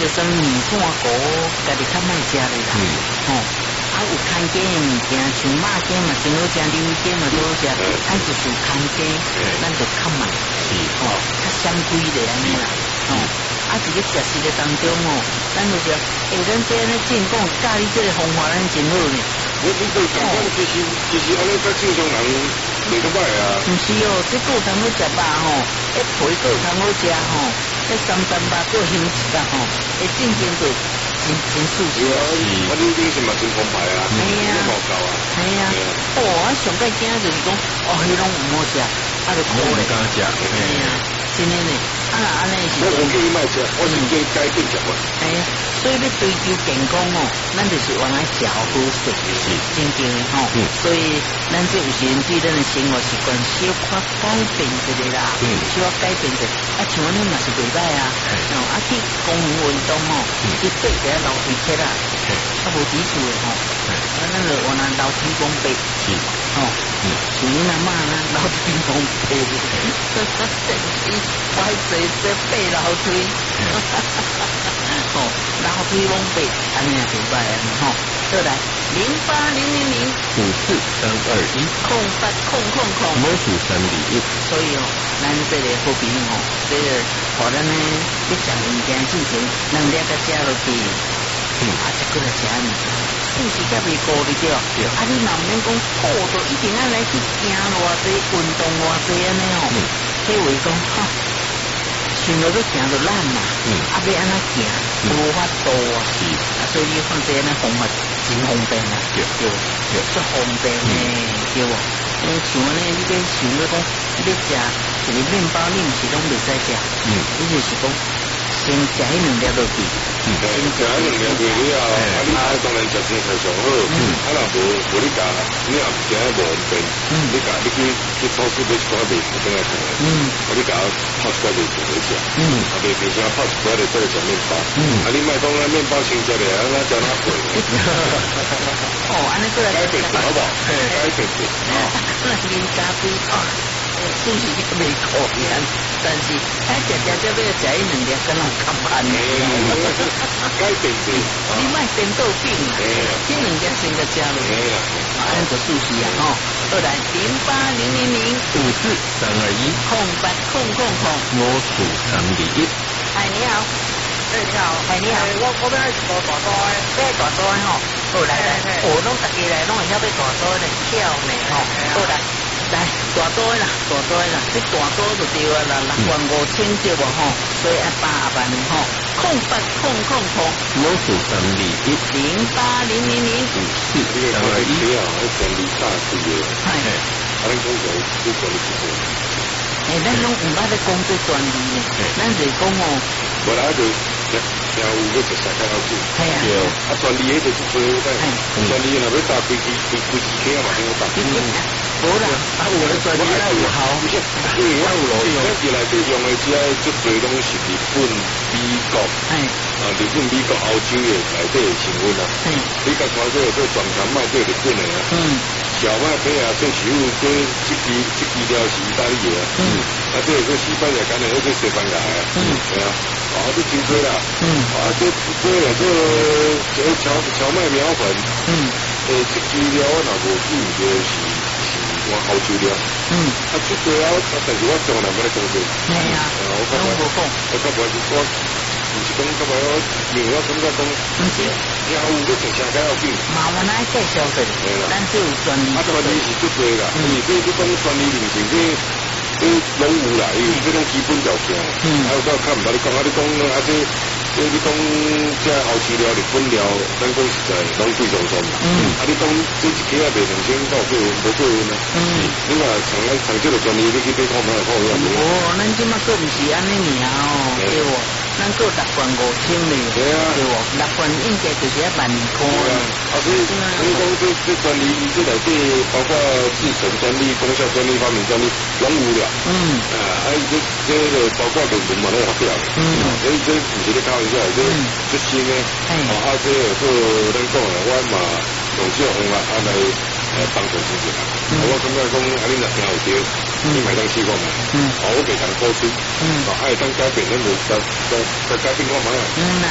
就什米线糊，家己较卖食咧啦。啊，有看鸡的物件，像肉鸡嘛，真好食；牛鸡嘛，都好食。咱就是看鸡，咱就较慢，较香贵的安尼啦。啊，伫个食食的当中咱就说，咱这咧进贡教你这个方法，咱真好呢。 你对讲其实安尼甲正常人袂得歹啊。 唔是哦，这个通好食肉迄皮个通好食迄三珍肉个香一啊会正经做真舒服。 我你是嘛真澎湃啊， 系啊， 冇够啊。 系啊，我上介惊就是讲，迄拢唔好食，就苦咧。 敢食， 系啊，真诶呢。安尼是。 我建议卖食，我是建议改变食法。 系啊，所以要追求健康咱就是原来食好食，是真正诶所以咱这有时对咱的生活习惯小可改变一个啦，小可改变一个。像阮嘛是袂歹啊，去公园运动去爬一下楼梯梯啦，无伫厝诶咱就原来楼梯公爬，像恁阿嬷呢楼梯公爬，我还坐爬楼梯，楼梯公爬，安尼也袂歹安尼再来0800543210，0800 魔术321。 所以咱这个好朋友这个互咱呢去食物件之前，咱了个食落去，再过来食物件，素食才袂高哩对。你若毋免讲都一定要来去行偌济，运动偌济安尼这话讲想到要行就懒嘛，要安怎行，无法度啊。所以你看这样方法真方便啊，对，足方便呢，对无？像安尼，你要想要讲，你要食一个面包，你毋是拢袂使食，你就是讲先食迄2粒落去， 先食迄2粒落去了，你当然食生菜上好，若无你甲，你也惊无方便，你甲你去超市买一块面，等下看，你甲泡一块面就好食，袂变成泡一块就再食面包，你莫讲面包先食咧，咱食哪贵？ 安尼过来改变好不好？改变那人家规素食就袂可能，但是食要食迄2粒，敢若较慢呢。 改变你莫颠倒饼啊！迄2粒先甲食落，安尼就素食啊再来 0800543210，0800魔术321。 你好。你好，你好，我要一个大刀的，这大刀的好来，拢大家来，拢会晓买大刀的巧呢好来，大刀的啦，这大刀就对啦，65000对无所以8万0800 魔术321 0800543221。咱拢唔捌咧讲这专利呢，咱就讲无啦就听有要食啥较好做，专利迄就是做专利若要打规支车嘛，挺好打。 无啦，有咧专利啦有效， 因为我有咯，咱伫内底用的只足多拢是日本、美国，日本、美国、欧洲的内底的成分啊。你甲看这做全球卖做日本的啊，小麦胚啊，做食物做这支料是意大利的啊，这个西班牙干的，这西班牙的，对啊，这真多啦，这荞麦苗粉，这支料我若无记就是我欧洲料，这多啊，但是我从来没来讲过，我较无是讲，唔是讲较无，因为我感觉讲，业务要做啥个要紧， 麻烦来介绍者，咱就有专利， 专利是足多啦，因为这讲专利认证这拢有啦，因为这种基本条件，还有较唔捌你讲，你讲你讲这后期料、日本料，咱讲实在拢贵上算啦。你讲这一期也卖2000到无过分啊。你话像这个专利，你去买看买看有无？ 咱即马个唔是安尼尔对无？咱个65000嘞，对无？6万应该就是12000块。 所以讲这专利，这内底包括制成专利、功效专利、发明专利，拢有了。这个包括论文嘛，都发表的。所以这不是咧开玩笑，这新的。这个做咱讲的，我嘛用这方法来帮助自己啦。我感觉讲，你若听有对，你买当试看嘛。我袂当鼓吹，爱当改变，咱就改变看嘛。